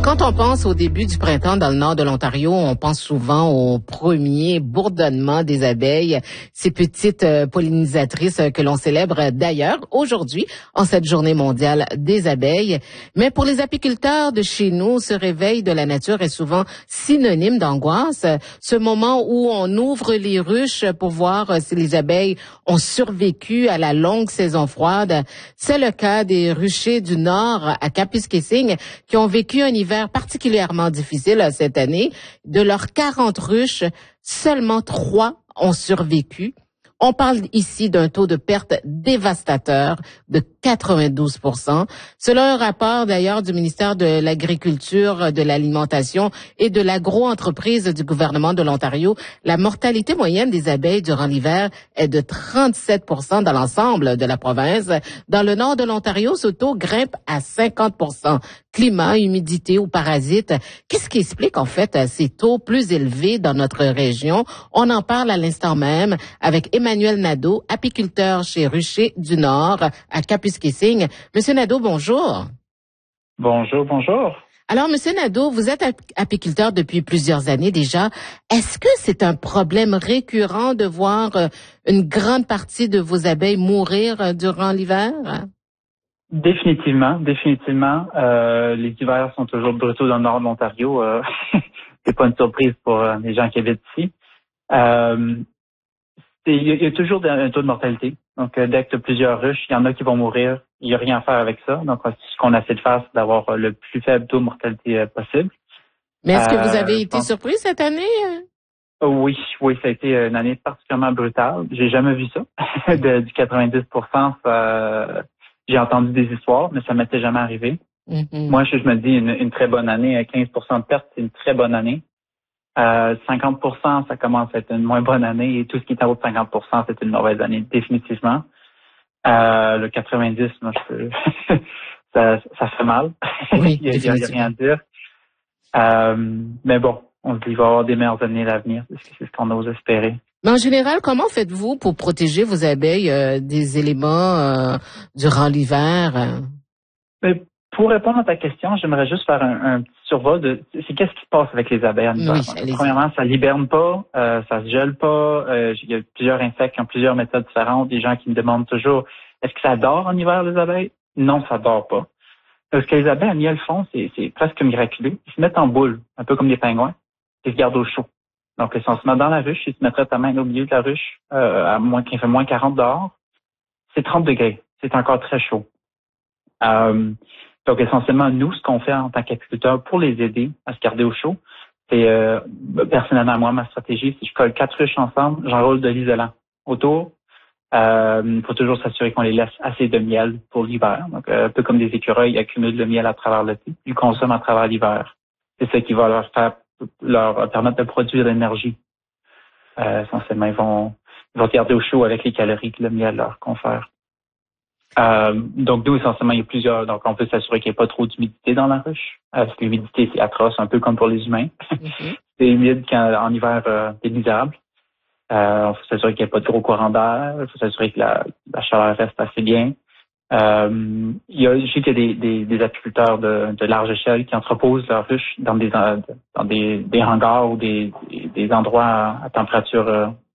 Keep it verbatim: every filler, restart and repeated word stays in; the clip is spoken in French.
Quand on pense au début du printemps dans le nord de l'Ontario, on pense souvent au premier bourdonnement des abeilles, ces petites euh, pollinisatrices que l'on célèbre d'ailleurs aujourd'hui en cette journée mondiale des abeilles. Mais pour les apiculteurs de chez nous, ce réveil de la nature est souvent synonyme d'angoisse. Ce moment où on ouvre les ruches pour voir si les abeilles ont survécu à la longue saison froide. C'est le cas des ruchers du nord à Kapuskasing qui ont vécu un hiver particulièrement difficile cette année. De leurs quarante ruches, seulement trois ont survécu. On parle ici d'un taux de perte dévastateur de quatre-vingt-douze pour cent. Selon un rapport d'ailleurs du ministère de l'Agriculture, de l'Alimentation et de l'Agro-entreprise du gouvernement de l'Ontario, la mortalité moyenne des abeilles durant l'hiver est de trente-sept pour cent dans l'ensemble de la province. Dans le nord de l'Ontario, ce taux grimpe à cinquante pour cent. Climat, humidité ou parasites. Qu'est-ce qui explique en fait ces taux plus élevés dans notre région? On en parle à l'instant même avec Emmanuel Nadeau, apiculteur chez Ruchers du Nord à Kapuskasing. Monsieur Nadeau, bonjour. Bonjour, bonjour. Alors, Monsieur Nadeau, vous êtes apiculteur depuis plusieurs années déjà. Est-ce que c'est un problème récurrent de voir une grande partie de vos abeilles mourir durant l'hiver? Définitivement, définitivement. Euh, les hivers sont toujours brutaux dans le nord de l'Ontario. Euh, c'est pas une surprise pour euh, les gens qui habitent ici. Euh, il y, y a toujours un taux de mortalité. Donc, euh, dès que tu as plusieurs ruches, il y en a qui vont mourir. Il n'y a rien à faire avec ça. Donc, ce qu'on essaie de faire, c'est d'avoir le plus faible taux de mortalité euh, possible. Mais est-ce que euh, vous avez été pense... surpris cette année? Oui, oui, ça a été une année particulièrement brutale. J'ai jamais vu ça. de, du quatre-vingt-dix pour cent, ça... J'ai entendu des histoires, mais ça m'était jamais arrivé. Mm-hmm. Moi, je, je me dis une, une très bonne année. quinze pour cent de perte, c'est une très bonne année. Euh, cinquante pour cent, ça commence à être une moins bonne année. Et tout ce qui est en haut de cinquante pour cent, c'est une mauvaise année, définitivement. Euh, le quatre-vingt-dix, moi, je peux... ça, ça fait mal. Oui, il n'y a, a rien à dire. Euh, mais bon, on se dit qu'il va y avoir des meilleures années à l'avenir. C'est ce qu'on ose espérer. Mais en général, comment faites-vous pour protéger vos abeilles euh, des éléments euh, durant l'hiver? Mais pour répondre à ta question, j'aimerais juste faire un, un petit survol de c'est qu'est-ce qui se passe avec les abeilles en hiver. Oui, Premièrement, ça hiberne pas, euh, ça se gèle pas. Euh, il y a plusieurs insectes qui ont plusieurs méthodes différentes. Des gens qui me demandent toujours est-ce que ça dort en hiver les abeilles? Non, ça dort pas. Ce que les abeilles, elles font, c'est, c'est presque miraculeux. Ils se mettent en boule, un peu comme des pingouins, et ils se gardent au chaud. Donc, si on se met dans la ruche, si tu mettrais ta main au milieu de la ruche, euh, à moins qu'il fait moins quarante dehors, c'est trente degrés. C'est encore très chaud. Euh, donc, essentiellement, nous, ce qu'on fait en tant qu'apiculteurs pour les aider à se garder au chaud, c'est, euh, personnellement, moi, ma stratégie, c'est que je colle quatre ruches ensemble, j'enroule de l'isolant autour. Euh, il faut toujours s'assurer qu'on les laisse assez de miel pour l'hiver. Donc, euh, un peu comme des écureuils, ils accumulent le miel à travers l'été, ils consomment à travers l'hiver. C'est ça qui va leur faire leur permettre de produire de l'énergie. Euh, essentiellement, ils vont, ils vont garder au chaud avec les calories que le miel leur confère. Euh, donc, nous, essentiellement, il y a plusieurs... Donc, on peut s'assurer qu'il n'y ait pas trop d'humidité dans la ruche. Euh, parce que l'humidité, c'est atroce, un peu comme pour les humains. Mm-hmm. C'est humide quand, en hiver, euh, c'est misérable. Euh, il faut s'assurer qu'il n'y ait pas de gros courants d'air. Il faut s'assurer que la, la chaleur reste assez bien. Euh, il y a, je sais qu'il y a des, des, des apiculteurs de, de large échelle qui entreposent leurs ruches dans des dans des, des hangars ou des, des endroits à, à température